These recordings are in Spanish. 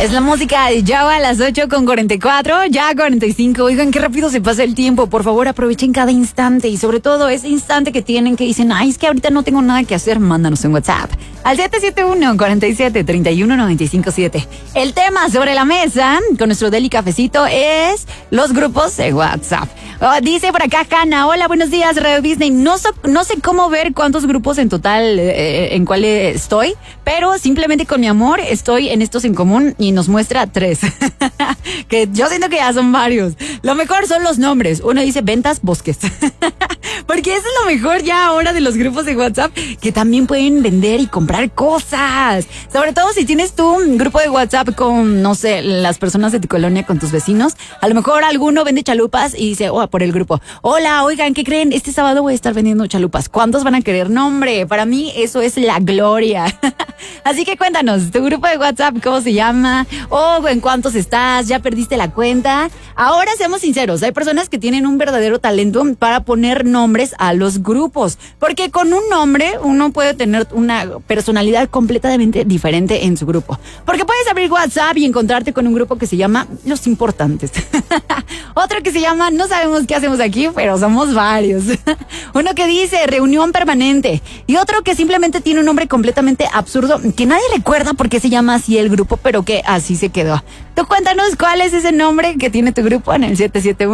Es la música de Java a las 8:44, ya 45. Oigan, qué rápido se pasa el tiempo. Por favor, aprovechen cada instante y sobre todo ese instante que tienen que dicen, ay, es que ahorita no tengo nada que hacer, mándanos un WhatsApp al 771-47-31-957. El tema sobre la mesa con nuestro Deli Cafecito es los grupos de WhatsApp. Dice por acá Hanna, hola, buenos días, Radio Disney. No sé cómo ver cuántos grupos en total, en cuál estoy, pero simplemente con mi amor estoy en estos en común y nos muestra 3. Que yo siento que ya son varios. Lo mejor son los nombres. Uno dice ventas bosques. Porque eso es lo mejor ya ahora de los grupos de WhatsApp, que también pueden vender y comprar cosas. Sobre todo si tienes tú un grupo de WhatsApp con, no sé, las personas de tu colonia, con tus vecinos. A lo mejor alguno vende chalupas y dice, por el grupo, hola, oigan, ¿qué creen? Este sábado voy a estar vendiendo chalupas. ¿Cuántos van a querer? No, hombre, para mí eso es la gloria. Así que cuéntanos, tu grupo de WhatsApp, ¿cómo se llama? O en cuántos estás, ¿ya perdiste la cuenta? Ahora seamos sinceros, hay personas que tienen un verdadero talento para poner nombres a los grupos, porque con un nombre uno puede tener una personalidad completamente diferente en su grupo. Porque puedes abrir WhatsApp y encontrarte con un grupo que se llama Los Importantes. Otro que se llama No sabemos qué hacemos aquí, pero somos varios. Uno que dice Reunión Permanente. Y otro que simplemente tiene un nombre completamente absurdo, que nadie recuerda por qué se llama así el grupo, pero que así se quedó. Tú cuéntanos cuál es ese nombre que tiene tu grupo en el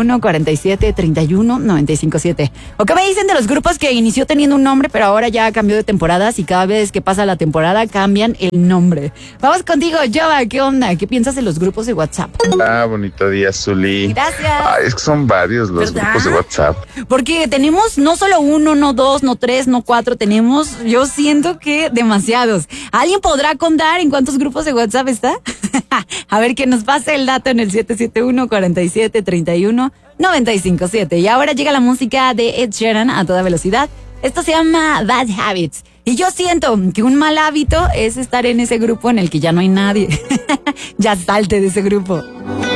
771-47-31-957. ¿O qué me dicen de los grupos que inició teniendo un nombre, pero ahora ya cambió de temporadas y cada vez que pasa la temporada cambian el nombre? Vamos contigo, Jova, ¿qué onda? ¿Qué piensas de los grupos de WhatsApp? Bonito día, Zuli. Gracias. Es que son varios los grupos de WhatsApp. Porque tenemos no solo uno, no dos, no tres, no cuatro, tenemos, yo siento que demasiados. ¿Alguien podrá contar en cuántos grupos de WhatsApp está? A ver, que nos pase el dato en el 771-47-31-957. Y ahora llega la música de Ed Sheeran a toda velocidad. Esto se llama Bad Habits. Y yo siento que un mal hábito es estar en ese grupo en el que ya no hay nadie. Ya salte de ese grupo.